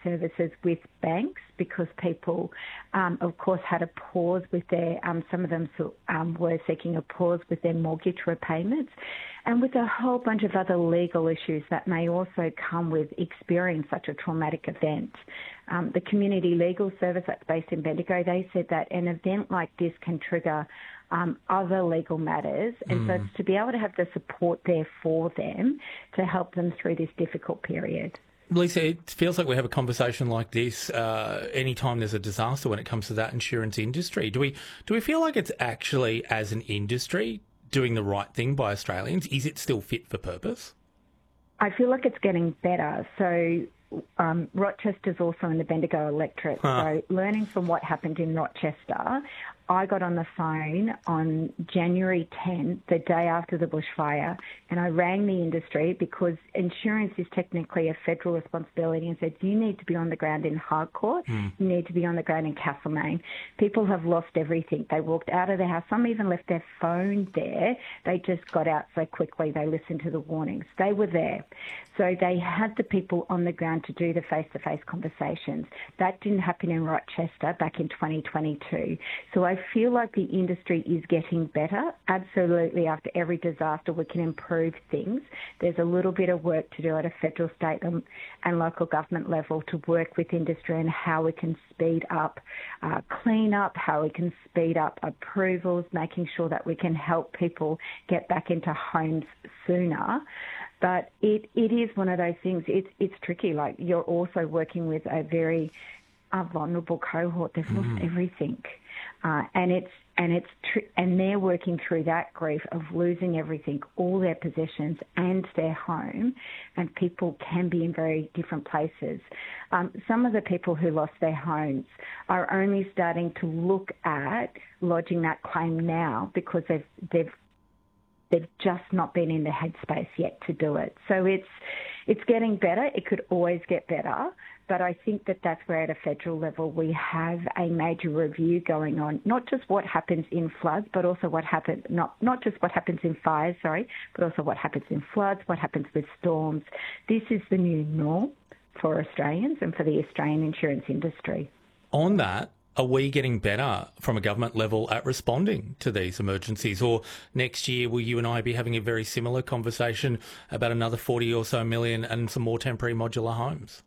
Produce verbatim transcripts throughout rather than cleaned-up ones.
services with banks because people, um, of course, had a pause with their, um, some of them um, were seeking a pause with their mortgage repayments, and with a whole bunch of other legal issues that may also come with experiencing such a traumatic event. Um, the Community Legal Service that's based in Bendigo, they said that an event like this can trigger um, other legal matters, and mm. so it's to be able to have the support there for them to help them through this difficult period. Lisa, it feels like we have a conversation like this uh, anytime there's a disaster when it comes to that insurance industry. Do we do we feel like it's actually, as an industry, doing the right thing by Australians? Is it still fit for purpose? I feel like it's getting better. So um, Rochester's also in the Bendigo electorate. Huh. So learning from what happened in Rochester, I got on the phone on January tenth, the day after the bushfire, and I rang the industry because insurance is technically a federal responsibility, and said, you need to be on the ground in Harcourt, mm. you need to be on the ground in Castlemaine. People have lost everything. They walked out of their house. Some even left their phone there. They just got out so quickly. They listened to the warnings. They were there. So they had the people on the ground to do the face-to-face conversations. That didn't happen in Rochester back in twenty twenty-two. So I feel like the industry is getting better. Absolutely, after every disaster, we can improve things. There's a little bit of work to do at a federal, state and, and local government level to work with industry and how we can speed up uh, clean up, how we can speed up approvals, making sure that we can help people get back into homes sooner. But it, it is one of those things, it's, it's tricky. Like, you're also working with a very uh, vulnerable cohort. They've mm. lost everything. Uh, and it's and it's tr- and they're working through that grief of losing everything, all their possessions and their home, and people can be in very different places. Um, some of the people who lost their homes are only starting to look at lodging that claim now because they've they've they've just not been in the headspace yet to do it. So it's it's getting better. It could always get better. But I think that that's where at a federal level we have a major review going on, not just what happens in floods, but also what happens, not, not just what happens in fires, sorry, but also what happens in floods, what happens with storms. This is the new norm for Australians and for the Australian insurance industry. On that, are we getting better from a government level at responding to these emergencies? Or next year, will you and I be having a very similar conversation about another forty or so million and some more temporary modular homes?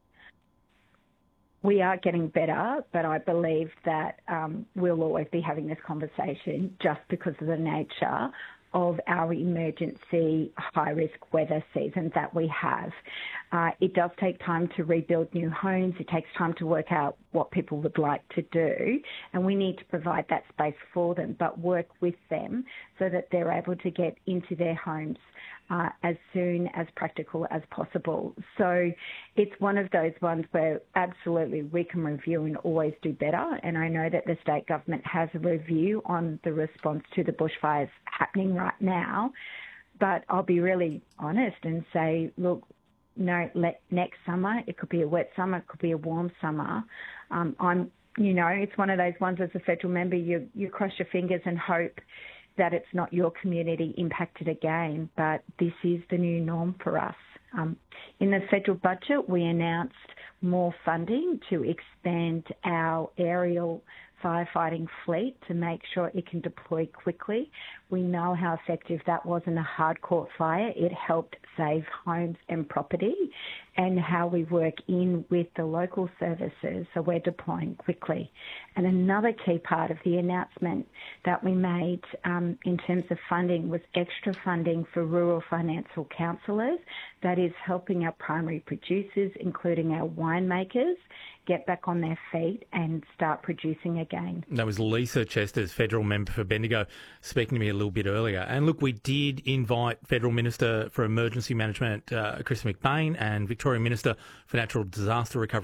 We are getting better, but I believe that um, we'll always be having this conversation just because of the nature of our emergency high-risk weather season that we have. Uh, it does take time to rebuild new homes. It takes time to work out what people would like to do, and we need to provide that space for them, but work with them so that they're able to get into their homes Uh, as soon as practical as possible. So it's one of those ones where absolutely we can review and always do better. And I know that the state government has a review on the response to the bushfires happening right now. But I'll be really honest and say, look, no, let, next summer, it could be a wet summer, it could be a warm summer. Um, I'm, you know, it's one of those ones as a federal member, you, you cross your fingers and hope that it's not your community impacted again, but this is the new norm for us. Um, in the federal budget, we announced more funding to expand our aerial firefighting fleet to make sure it can deploy quickly. We know how effective that was in a Harcourt fire. It helped save homes and property, and how we work in with the local services, so we're deploying quickly. And another key part of the announcement that we made um, in terms of funding was extra funding for rural financial counsellors. That is helping our primary producers, including our winemakers, get back on their feet and start producing again. That was Lisa Chesters, Federal Member for Bendigo, speaking to me a little bit earlier. And look, we did invite Federal Minister for Emergency Management, uh, Chris McBain, and Victorian Minister for Natural Disaster Recovery,